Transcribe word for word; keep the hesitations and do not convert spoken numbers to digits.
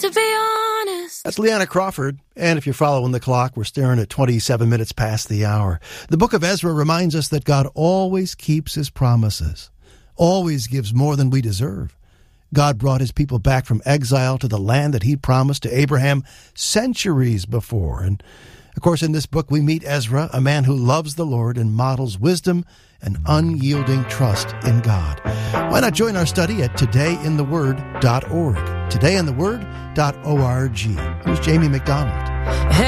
to be honest. That's Leanna Crawford. And if you're following the clock, we're staring at twenty-seven minutes past the hour. The book of Ezra reminds us that God always keeps his promises, always gives more than we deserve. God brought his people back from exile to the land that he promised to Abraham centuries before. And, of course, in this book, we meet Ezra, a man who loves the Lord and models wisdom and unyielding trust in God. Why not join our study at today in the word dot org? today in the word dot org. Here's Jamie McDonald.